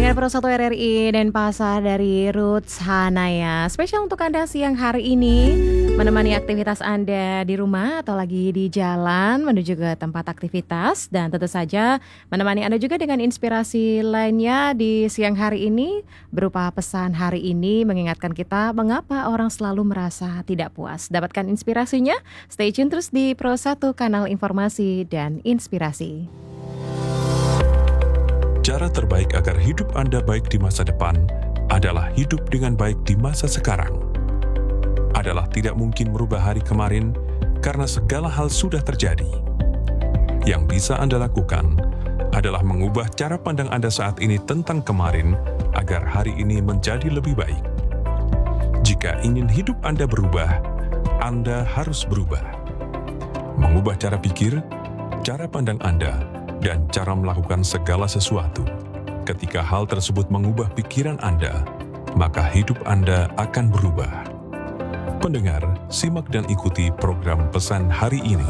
Pendengar Pro 1 RRI dan Pasar dari Roots Hanaya. Spesial untuk Anda siang hari ini, menemani aktivitas Anda di rumah atau lagi di jalan menuju ke tempat aktivitas. Dan tentu saja menemani Anda juga dengan inspirasi lainnya di siang hari ini, berupa pesan hari ini mengingatkan kita mengapa orang selalu merasa tidak puas. Dapatkan inspirasinya, stay tune terus di Pro 1, kanal informasi dan inspirasi. Cara terbaik agar hidup Anda baik di masa depan adalah hidup dengan baik di masa sekarang. Adalah tidak mungkin merubah hari kemarin karena segala hal sudah terjadi. Yang bisa Anda lakukan adalah mengubah cara pandang Anda saat ini tentang kemarin agar hari ini menjadi lebih baik. Jika ingin hidup Anda berubah, Anda harus berubah. Mengubah cara pikir, cara pandang Anda, dan cara melakukan segala sesuatu. Ketika hal tersebut mengubah pikiran Anda, maka hidup Anda akan berubah. Pendengar, simak dan ikuti program pesan hari ini.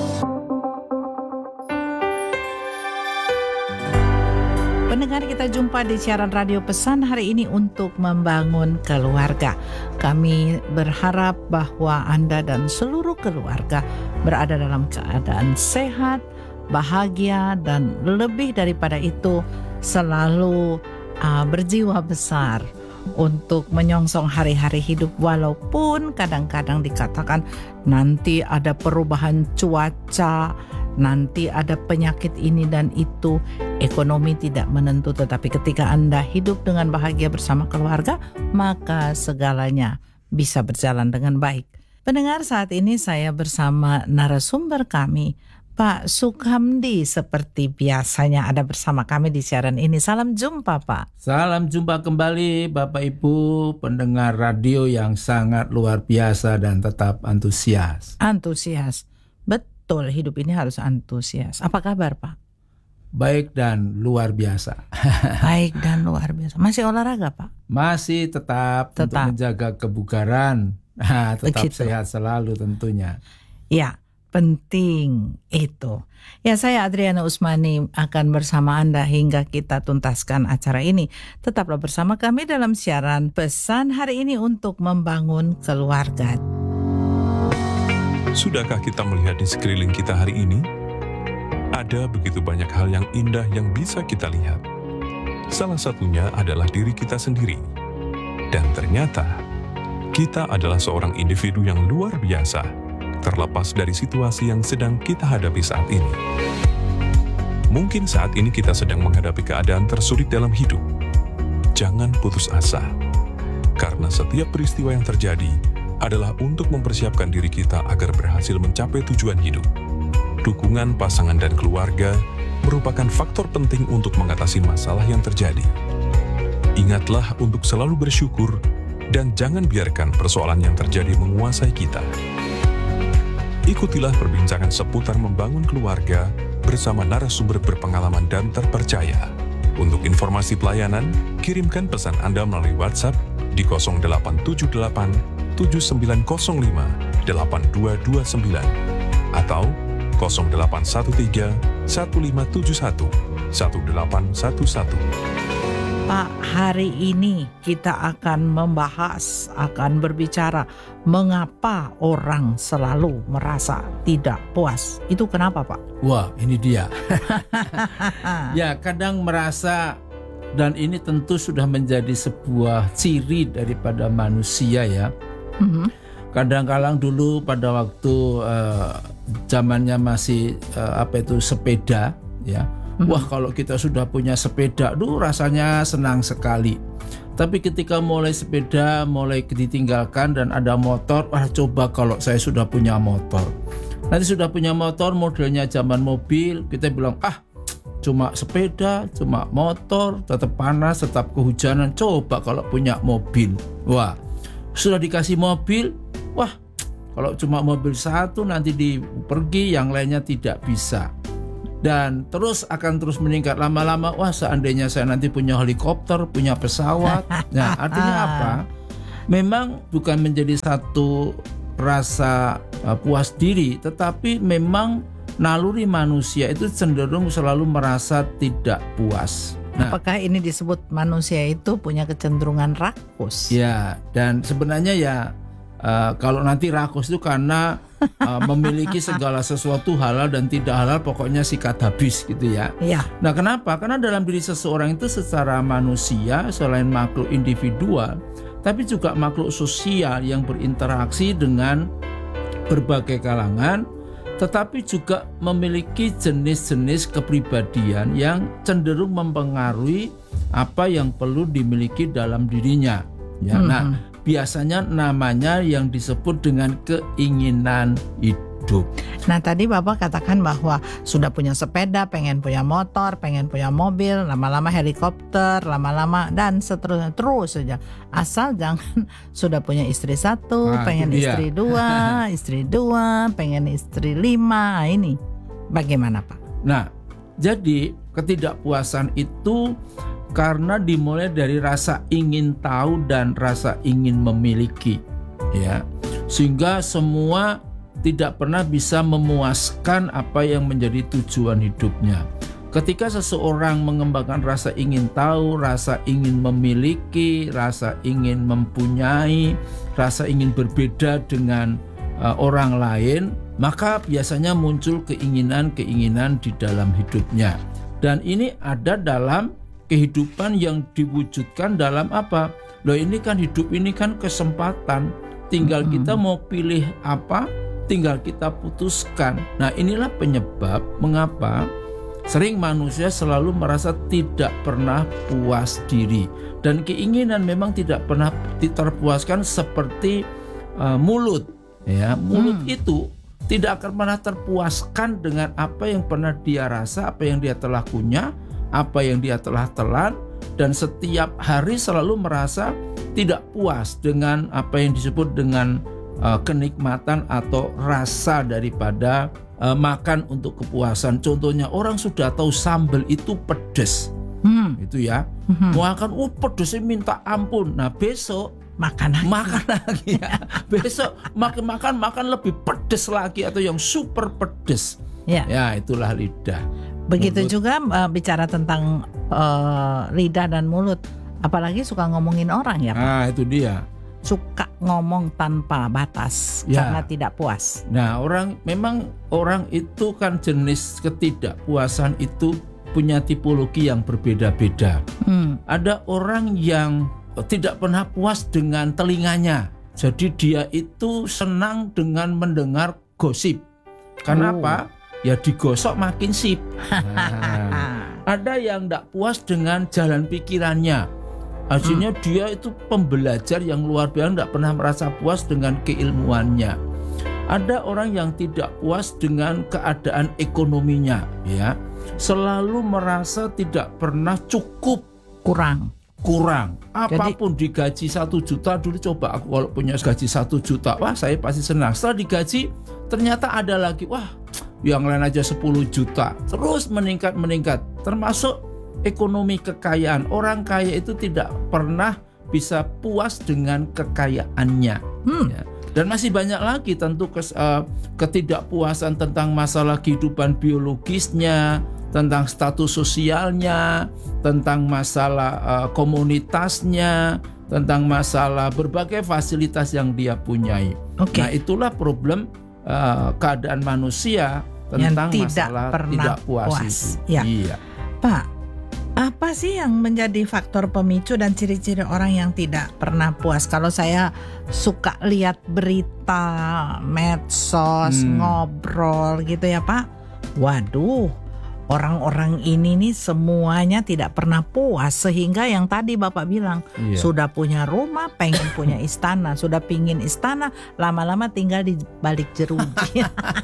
Pendengar, kita jumpa di siaran radio pesan hari ini untuk membangun keluarga. Kami berharap bahwa Anda dan seluruh keluarga berada dalam keadaan sehat, bahagia, dan lebih daripada itu selalu berjiwa besar untuk menyongsong hari-hari hidup, walaupun kadang-kadang dikatakan nanti ada perubahan cuaca, nanti ada penyakit ini dan itu, ekonomi tidak menentu, tetapi ketika Anda hidup dengan bahagia bersama keluarga, maka segalanya bisa berjalan dengan baik. Pendengar, saat ini saya bersama narasumber kami, Pak Sukamdi, seperti biasanya ada bersama kami di siaran ini. Salam jumpa, Pak. Salam jumpa kembali Bapak Ibu pendengar radio yang sangat luar biasa dan tetap antusias. Antusias, betul, hidup ini harus antusias. Apa kabar, Pak? Baik dan luar biasa. Baik dan luar biasa. Masih olahraga, Pak? Masih tetap. Untuk menjaga kebugaran. Tetap begitu. Sehat selalu tentunya. Ya, penting itu. Ya, saya Adriana Usmani akan bersama Anda hingga kita tuntaskan acara ini. Tetaplah bersama kami dalam siaran pesan hari ini untuk membangun keluarga. Sudahkah kita melihat di sekeliling kita hari ini? Ada begitu banyak hal yang indah yang bisa kita lihat. Salah satunya adalah diri kita sendiri. Dan ternyata, kita adalah seorang individu yang luar biasa, terlepas dari situasi yang sedang kita hadapi saat ini. Mungkin saat ini kita sedang menghadapi keadaan tersulit dalam hidup. Jangan putus asa, karena setiap peristiwa yang terjadi adalah untuk mempersiapkan diri kita agar berhasil mencapai tujuan hidup. Dukungan pasangan dan keluarga merupakan faktor penting untuk mengatasi masalah yang terjadi. Ingatlah untuk selalu bersyukur dan jangan biarkan persoalan yang terjadi menguasai kita. Ikutilah perbincangan seputar membangun keluarga bersama narasumber berpengalaman dan terpercaya. Untuk informasi pelayanan, kirimkan pesan Anda melalui WhatsApp di 0878 7905 8229 atau 0813 1571 1811. Pak, hari ini kita akan berbicara mengapa orang selalu merasa tidak puas. Itu kenapa, Pak? Wah, ini dia. Ya, kadang merasa, dan ini tentu sudah menjadi sebuah ciri daripada manusia ya. Kadang-kadang dulu pada waktu zamannya masih sepeda ya. Wah, kalau kita sudah punya sepeda, rasanya senang sekali. Tapi ketika mulai sepeda, mulai ditinggalkan dan ada motor, wah coba kalau saya sudah punya motor. Nanti sudah punya motor, modelnya zaman mobil, kita bilang, cuma sepeda, cuma motor, tetap panas, tetap kehujanan. Coba kalau punya mobil. Wah, sudah dikasih mobil, wah kalau cuma mobil satu nanti pergi, yang lainnya tidak bisa. Dan akan terus meningkat lama-lama. Wah, seandainya saya nanti punya helikopter, punya pesawat. Nah, artinya apa? Memang bukan menjadi satu rasa puas diri, tetapi memang naluri manusia itu cenderung selalu merasa tidak puas. Apakah ini disebut manusia itu punya kecenderungan rakus? Ya, dan sebenarnya ya kalau nanti rakus itu karena memiliki segala sesuatu halal dan tidak halal, pokoknya sikat habis gitu ya. Iya. Nah, kenapa? Karena dalam diri seseorang itu secara manusia selain makhluk individual, tapi juga makhluk sosial yang berinteraksi dengan berbagai kalangan, tetapi juga memiliki jenis-jenis kepribadian yang cenderung mempengaruhi apa yang perlu dimiliki dalam dirinya. Ya, nah, biasanya namanya yang disebut dengan keinginan hidup. Nah, tadi Bapak katakan bahwa sudah punya sepeda, pengen punya motor, pengen punya mobil, lama-lama helikopter, lama-lama dan seterusnya, terus saja. Asal jangan sudah punya istri satu, pengen istri dua, pengen istri 5. Nah, ini bagaimana, Pak? Nah, jadi ketidakpuasan itu karena dimulai dari rasa ingin tahu dan rasa ingin memiliki, ya, sehingga semua tidak pernah bisa memuaskan apa yang menjadi tujuan hidupnya. Ketika seseorang mengembangkan rasa ingin tahu, rasa ingin memiliki, rasa ingin mempunyai, rasa ingin berbeda dengan orang lain, maka biasanya muncul keinginan-keinginan di dalam hidupnya. Dan ini ada dalam kehidupan yang diwujudkan dalam apa? Loh, ini kan hidup ini kan kesempatan. Tinggal kita mau pilih apa, tinggal kita putuskan. Nah, inilah penyebab mengapa sering manusia selalu merasa tidak pernah puas diri. Dan keinginan memang tidak pernah terpuaskan seperti mulut. Ya, mulut itu tidak akan pernah terpuaskan dengan apa yang pernah dia rasa, apa yang dia telah punya, apa yang dia telah telan, dan setiap hari selalu merasa tidak puas dengan apa yang disebut dengan kenikmatan atau rasa daripada makan untuk kepuasan. Contohnya, orang sudah tahu sambal itu pedes, itu ya, mau makan, pedesnya minta ampun. Nah, besok makan lagi ya. Besok makan lebih pedes lagi atau yang super pedes. Ya, itulah lidah. Begitu juga bicara tentang lidah dan mulut, apalagi suka ngomongin orang ya, Pak. Nah, itu dia. Suka ngomong tanpa batas karena tidak puas. Nah, memang orang itu kan jenis ketidakpuasan itu punya tipologi yang berbeda-beda. Ada orang yang tidak pernah puas dengan telinganya. Jadi dia itu senang dengan mendengar gosip. Karena apa? Ya digosok makin sip. Nah, ada yang tidak puas dengan jalan pikirannya. Artinya dia itu pembelajar yang luar biasa, tidak pernah merasa puas dengan keilmuannya. Ada orang yang tidak puas dengan keadaan ekonominya, ya, selalu merasa tidak pernah cukup, kurang. Apapun digaji 1 juta dulu, coba aku kalau punya gaji 1 juta, wah saya pasti senang. Setelah digaji ternyata ada lagi, wah yang lain aja 10 juta, terus meningkat. Termasuk ekonomi kekayaan. Orang kaya itu tidak pernah bisa puas dengan kekayaannya. Ya. Dan masih banyak lagi tentu ketidakpuasan tentang masalah kehidupan biologisnya, tentang status sosialnya, tentang masalah komunitasnya, tentang masalah berbagai fasilitas yang dia punyai. Nah, itulah problem keadaan manusia tentang yang masalah tidak puas. Ya. Iya. Pak, apa sih yang menjadi faktor pemicu dan ciri-ciri orang yang tidak pernah puas? Kalau saya suka lihat berita, medsos, ngobrol gitu ya, Pak. Waduh, orang-orang ini nih semuanya tidak pernah puas, sehingga yang tadi Bapak bilang, sudah punya rumah, pengen punya istana, sudah pingin istana, lama-lama tinggal di balik jeruji.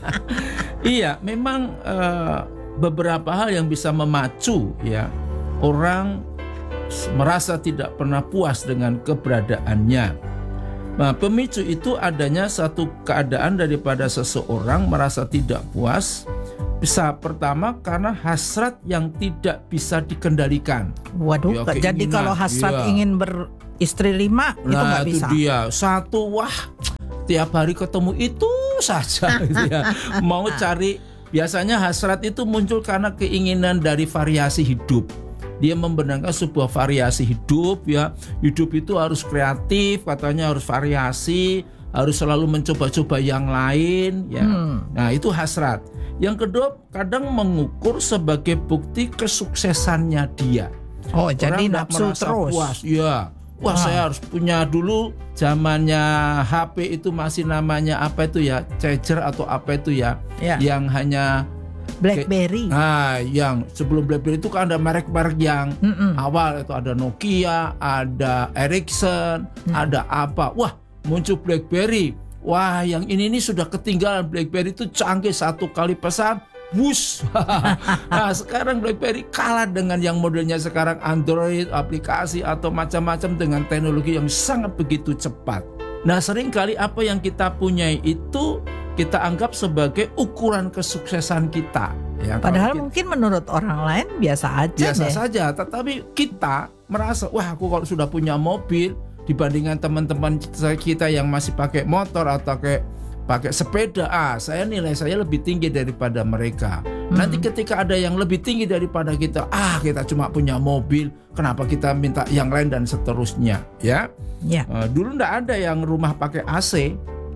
Iya, memang beberapa hal yang bisa memacu ya orang merasa tidak pernah puas dengan keberadaannya. Nah, pemicu itu adanya satu keadaan daripada seseorang merasa tidak puas. Bisa pertama karena hasrat yang tidak bisa dikendalikan. Waduh, ya, jadi kalau hasrat ingin beristri 5 itu nggak bisa. Itu dia. Satu, wah tiap hari ketemu itu saja gitu ya. Mau cari, biasanya hasrat itu muncul karena keinginan dari variasi hidup. dia membenarkan sebuah variasi hidup ya. Hidup itu harus kreatif, katanya harus variasi, harus selalu mencoba-coba yang lain ya. Nah, itu hasrat. Yang kedua, kadang mengukur sebagai bukti kesuksesannya dia. Oh, jadi Orang nafsu merasa terus. puas. Ya. Wah, saya harus punya dulu zamannya HP itu masih namanya apa itu ya? Charger atau apa itu ya? Ya. Yang hanya BlackBerry. yang sebelum BlackBerry itu kan ada merek-merek yang awal itu ada Nokia, ada Ericsson, ada apa. Wah, muncul BlackBerry. Wah, yang ini sudah ketinggalan. BlackBerry itu canggih, satu kali pesan wush. Nah, sekarang BlackBerry kalah dengan yang modelnya sekarang Android, aplikasi atau macam-macam dengan teknologi yang sangat begitu cepat. Nah, seringkali apa yang kita punyai itu kita anggap sebagai ukuran kesuksesan kita. Ya, Padahal mungkin menurut orang lain biasa aja biasa deh. saja, tetapi kita merasa, wah, aku kalau sudah punya mobil dibandingkan teman-teman kita yang masih pakai motor atau pakai sepeda, nilai saya lebih tinggi daripada mereka. Nanti ketika ada yang lebih tinggi daripada kita, kita cuma punya mobil, kenapa kita minta yang lain dan seterusnya, ya? Ya. Dulu nggak ada yang rumah pakai AC,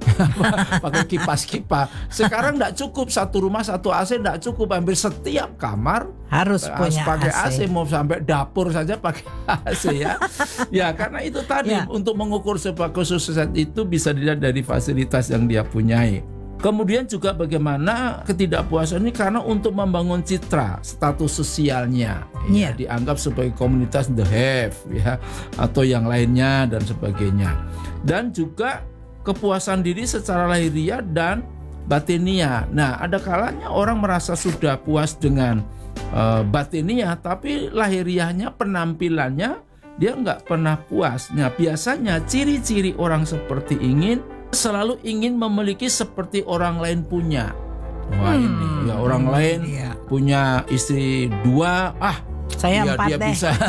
pakai kipas-kipas. Sekarang nggak cukup satu rumah satu AC, nggak cukup, hampir setiap kamar Harus punya pakai AC. AC. Mau sampai dapur saja pakai AC ya. Ya, karena itu tadi untuk mengukur sebuah kesuksesan itu bisa dilihat dari fasilitas yang dia punyai. Kemudian juga bagaimana ketidakpuasan ini karena untuk membangun citra status sosialnya, ya, dianggap sebagai komunitas the have ya, atau yang lainnya dan sebagainya. Dan juga kepuasan diri secara lahiriah dan batiniah. Nah, ada kalanya orang merasa sudah puas dengan batiniah, tapi lahiriahnya, penampilannya dia nggak pernah puas. Nah, biasanya ciri-ciri orang seperti selalu ingin memiliki seperti orang lain punya. Wah, ini ya orang lain punya istri 2, saya 4 dia deh. bisa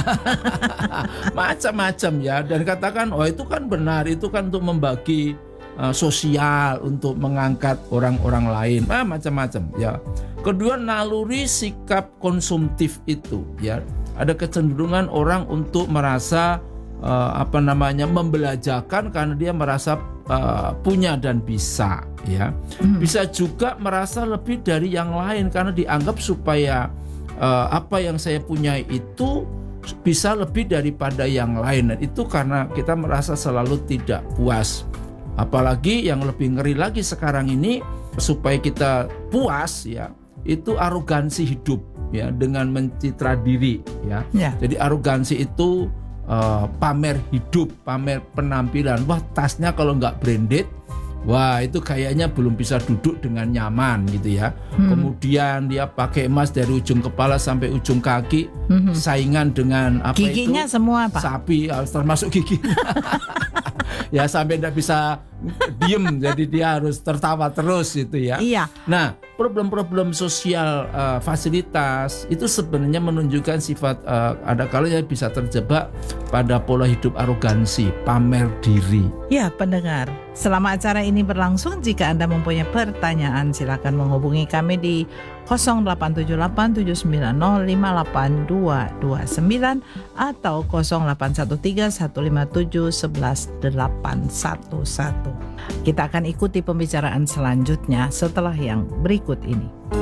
macam-macam ya, dan katakan itu kan benar, itu kan untuk membagi sosial, untuk mengangkat orang-orang lain, macam-macam ya. Kedua, naluri sikap konsumtif itu ya, ada kecenderungan orang untuk merasa membelajakan karena dia merasa punya dan bisa ya. Bisa juga merasa lebih dari yang lain karena dianggap supaya apa yang saya punya itu bisa lebih daripada yang lain, dan itu karena kita merasa selalu tidak puas. Apalagi yang lebih ngeri lagi sekarang ini, supaya kita puas ya, itu arogansi hidup ya, dengan mencitra diri ya. Jadi arogansi itu pamer hidup, pamer penampilan. Wah, tasnya kalau nggak branded, wah itu kayaknya belum bisa duduk dengan nyaman gitu ya. Kemudian dia pakai emas dari ujung kepala sampai ujung kaki, saingan dengan giginya itu? semua, Pak. Sapi, termasuk giginya. Ya, sampai tidak bisa diem, jadi dia harus tertawa terus gitu ya. Iya. Nah, problem-problem sosial fasilitas itu sebenarnya menunjukkan sifat ada kalanya bisa terjebak pada pola hidup arogansi, pamer diri. Ya, pendengar, selama acara ini berlangsung, jika Anda mempunyai pertanyaan, silakan menghubungi kami di 0878-790-58229 atau 0813-157-11-811. Kita akan ikuti pembicaraan selanjutnya setelah yang berikut ini.